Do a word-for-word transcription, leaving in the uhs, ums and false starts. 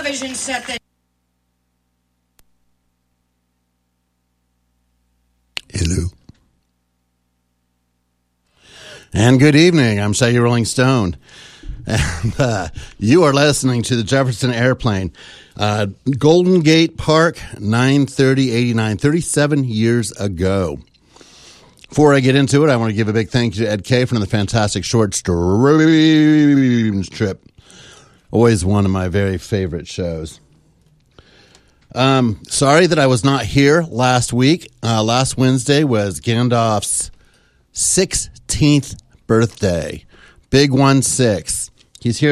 television set that... Hello. And good evening. I'm Shaggy Rolling Stone. And uh, you are listening to the Jefferson Airplane. Uh, Golden Gate Park, nine thirty eighty-nine, thirty-seven years ago. Before I get into it, I want to give a big thank you to Ed Kay from the Fantastic Short Streams trip. Always one of my very favorite shows. Um, sorry that I was not here last week. Uh, last Wednesday was Gandalf's sixteenth birthday. Big one six. He's here